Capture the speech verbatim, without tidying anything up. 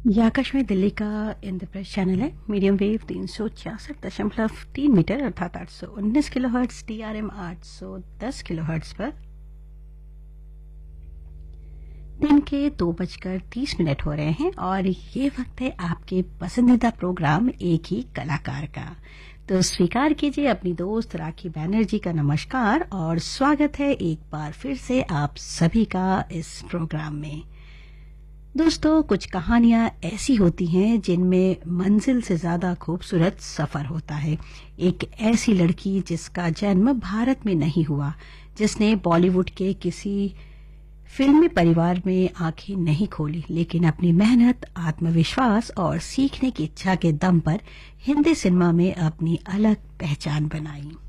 ये आकाशवाणी दिल्ली का इंद्रप्रस्थ चैनल है। मीडियम वेव तीन सौ छियासठ दशमलव तीन मीटर अर्थात आठ सौ उन्नीस kilo hertz, T R M आठ सौ दस किलो हर्ट्स पर दिन के दो बजकर तीस मिनट हो रहे हैं और ये वक्त है आपके पसंदीदा प्रोग्राम एक ही कलाकार का। तो स्वीकार कीजिए अपनी दोस्त राखी बैनर्जी का नमस्कार और स्वागत है एक बार फिर से आप सभी का इस प्रोग्राम में। दोस्तों, कुछ कहानियां ऐसी होती हैं जिनमें मंजिल से ज्यादा खूबसूरत सफर होता है। एक ऐसी लड़की जिसका जन्म भारत में नहीं हुआ, जिसने बॉलीवुड के किसी फिल्मी परिवार में आंखें नहीं खोली, लेकिन अपनी मेहनत, आत्मविश्वास और सीखने की इच्छा के दम पर हिंदी सिनेमा में अपनी अलग पहचान बनाई।